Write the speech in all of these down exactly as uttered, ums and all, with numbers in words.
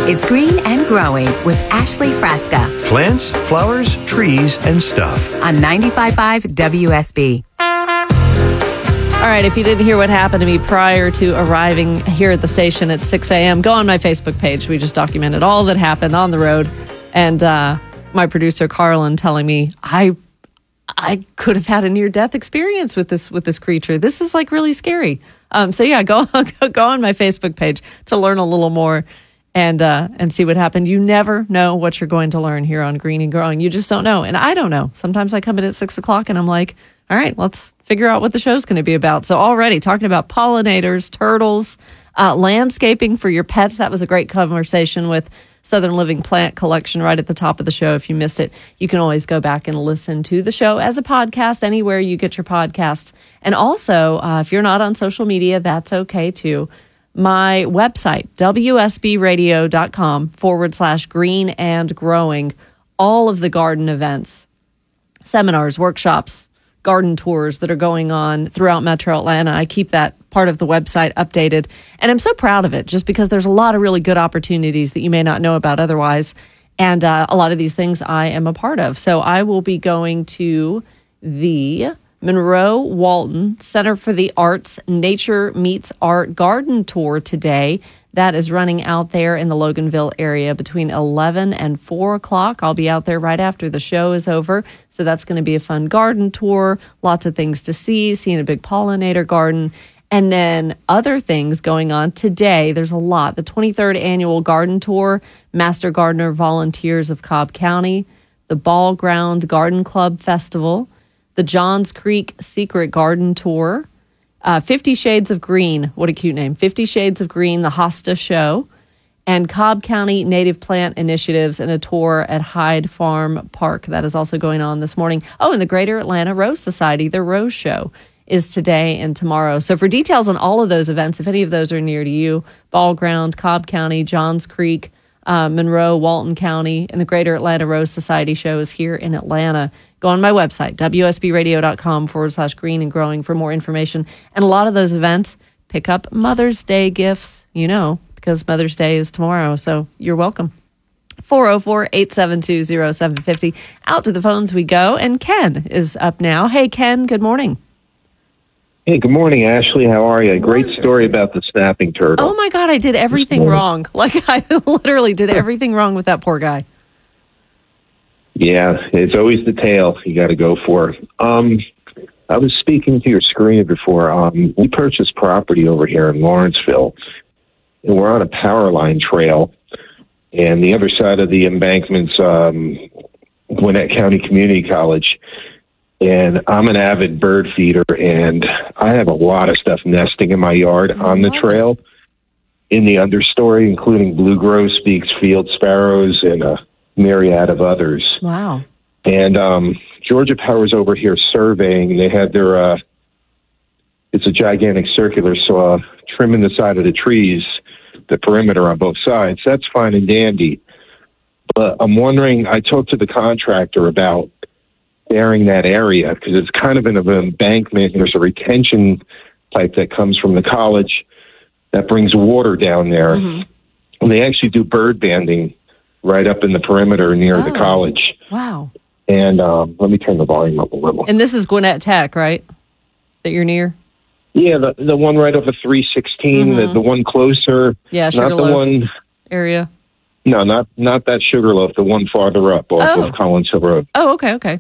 It's Green and Growing with Ashley Frasca Plants, flowers, trees, and stuff. on ninety-five point five W S B. All right, if you didn't hear what happened to me prior to arriving here at the station at six a.m., go on my Facebook page. We just documented all that happened on the road. And uh, my producer, Carlin, telling me I I could have had a near-death experience with this with this creature. This is like really scary. Um, so yeah, go go on my Facebook page to learn a little more and uh, and see what happened. You never know what you're going to learn here on Green and Growing. You just don't know, and I don't know. Sometimes I come in at six o'clock and I'm like, all right, let's figure out what the show's going to be about. So already talking about pollinators, turtles, uh, landscaping for your pets. That was a great conversation with Southern Living Plant Collection right at the top of the show. If you missed it, you can always go back and listen to the show as a podcast anywhere you get your podcasts. And also, uh, if you're not on social media, that's okay too. My website, WSBradio.com forward slash green and growing, all of the garden events, seminars, workshops, garden tours that are going on throughout Metro Atlanta. I keep that part of the website updated, and I'm so proud of it just because there's a lot of really good opportunities that you may not know about otherwise, and uh, a lot of these things I am a part of. So I will be going to the Monroe Walton Center for the Arts Nature Meets Art Garden Tour today. That is running out there in the Loganville area between eleven and four o'clock. I'll be out there right after the show is over. So that's going to be a fun garden tour. Lots of things to see, seeing a big pollinator garden. And then other things going on today. There's a lot. The twenty-third Annual Garden Tour, Master Gardener Volunteers of Cobb County, the Ball Ground Garden Club Festival, the Johns Creek Secret Garden Tour, Uh, Fifty Shades of Green, what a cute name, Fifty Shades of Green, the Hosta Show, and Cobb County Native Plant Initiatives and a tour at Hyde Farm Park. That is also going on this morning. Oh, and the Greater Atlanta Rose Society, their Rose Show, is today and tomorrow. So for details on all of those events, if any of those are near to you, Ball Ground, Cobb County, Johns Creek, uh, Monroe, Walton County, and the Greater Atlanta Rose Society show is here in Atlanta. Go on my website, WSBradio.com forward slash green and growing for more information. And a lot of those events pick up Mother's Day gifts, you know, because Mother's Day is tomorrow. So you're welcome. four oh four, eight seven two, oh seven five oh. Out to the phones we go. And Ken is up now. Hey, Ken, good morning. Hey, good morning, Ashley. How are you? Great story about the snapping turtle. Oh, my God, I did everything wrong. Like, I literally did everything wrong with that poor guy. Yeah, it's always the tail you got to go for. Um, I was speaking to your screen before. Um, we purchased property over here in Lawrenceville, and we're on a power line trail, and the other side of the embankment's um, Gwinnett County Community College, and I'm an avid bird feeder, and I have a lot of stuff nesting in my yard on the trail in the understory, including blue grosbeaks, field sparrows, and a myriad of others. Wow. And um, Georgia Power's over here surveying. They had their, uh, it's a gigantic circular saw trimming the side of the trees, the perimeter on both sides. That's fine and dandy. But I'm wondering, I talked to the contractor about bearing that area because it's kind of in an embankment. There's a retention pipe that comes from the college that brings water down there. Mm-hmm. And they actually do bird banding right up in the perimeter near oh, the college. Wow. And um, let me turn the volume up a little. And this is Gwinnett Tech, right? That you're near? Yeah, the the one right off of three sixteen, mm-hmm. the, the one closer. Yeah, not the one area. No, not not that Sugarloaf, the one farther up off oh. of Collins Hill Road. Oh, okay, okay.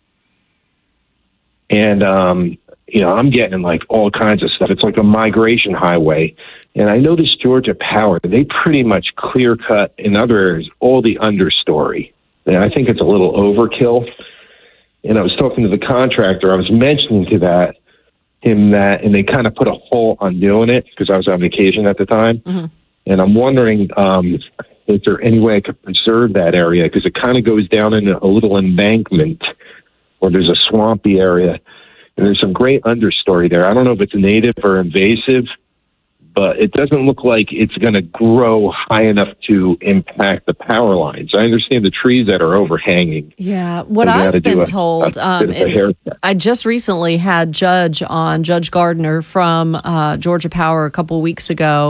And, um, you know, I'm getting like all kinds of stuff. It's like a migration highway. And I noticed Georgia Power, they pretty much clear cut in other areas all the understory. And I think it's a little overkill. And I was talking to the contractor. I was mentioning to that him that, and they kind of put a halt on doing it because I was on vacation at the time. Mm-hmm. And I'm wondering, um, is there any way I could preserve that area? Because it kind of goes down in a little embankment or there's a swampy area. And there's some great understory there. I don't know if it's native or invasive, but it doesn't look like it's going to grow high enough to impact the power lines. I understand the trees that are overhanging. Yeah, what I've been a, told, a um, it, I just recently had Judge on, Judge Gardner from uh, Georgia Power a couple of weeks ago,